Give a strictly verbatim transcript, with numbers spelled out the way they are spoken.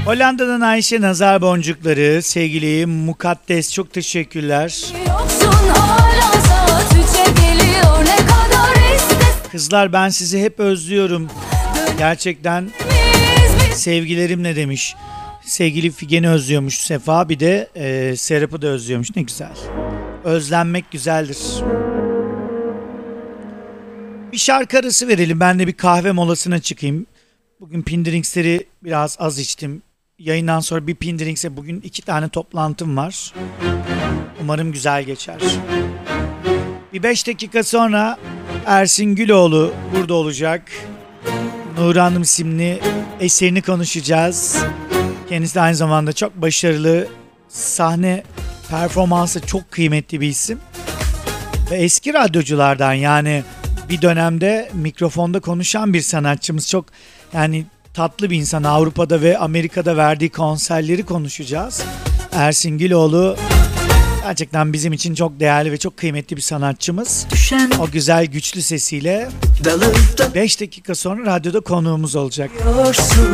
Hollanda'dan Ayşe nazar boncukları. Sevgili Mukaddes çok teşekkürler. Kızlar ben sizi hep özlüyorum. Gerçekten sevgilerim ne demiş. Sevgili Figen'i özlüyormuş Sefa, bir de e, Serap'ı da özlüyormuş. Ne güzel. Özlenmek güzeldir. Bir şarkı arası verelim. Ben de bir kahve molasına çıkayım. Bugün Pindirinks'leri biraz az içtim. Yayından sonra bir Pindirinks'e bugün iki tane toplantım var. Umarım güzel geçer. Bir beş dakika sonra Ersin Güloğlu burada olacak. Nur Hanım isimli eserini konuşacağız. Kendisi de aynı zamanda çok başarılı, sahne performansı çok kıymetli bir isim. Ve eski radyoculardan, yani bir dönemde mikrofonda konuşan bir sanatçımız. Çok yani tatlı bir insan. Avrupa'da ve Amerika'da verdiği konserleri konuşacağız. Ersin Güloğlu gerçekten bizim için çok değerli ve çok kıymetli bir sanatçımız. Düşen o güzel güçlü sesiyle beş dakika sonra radyoda konuğumuz olacak.